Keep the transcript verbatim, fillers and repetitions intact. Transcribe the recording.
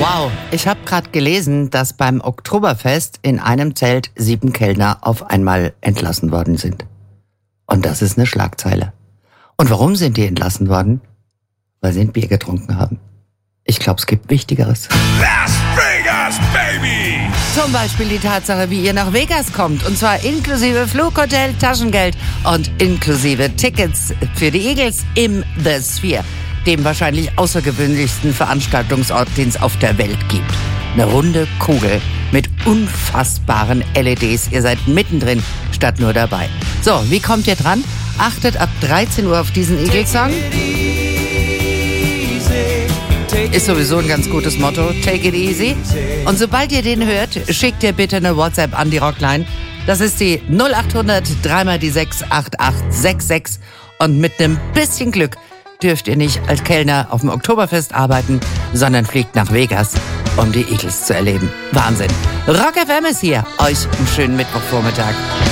Wow, ich habe gerade gelesen, dass beim Oktoberfest in einem Zelt sieben Kellner auf einmal entlassen worden sind. Und das ist eine Schlagzeile. Und warum sind die entlassen worden? Weil sie ein Bier getrunken haben. Ich glaube, es gibt Wichtigeres. Las Vegas, Baby! Zum Beispiel die Tatsache, wie ihr nach Vegas kommt. Und zwar inklusive Flug, Hotel, Taschengeld und inklusive Tickets für die Eagles im The Sphere, dem wahrscheinlich außergewöhnlichsten Veranstaltungsort, den es auf der Welt gibt. Eine runde Kugel mit unfassbaren L E Ds. Ihr seid mittendrin, statt nur dabei. So, wie kommt ihr dran? Achtet ab dreizehn Uhr auf diesen Eagles-Song. Ist sowieso ein ganz gutes Motto. Take it easy. Und sobald ihr den hört, schickt ihr bitte eine WhatsApp an die Rockline. Das ist die null acht hundert drei mal die sechs acht acht sechs sechs. Und mit einem bisschen Glück dürft ihr nicht als Kellner auf dem Oktoberfest arbeiten, sondern fliegt nach Vegas, um die Eagles zu erleben. Wahnsinn. Rock F M ist hier. Euch einen schönen Mittwochvormittag.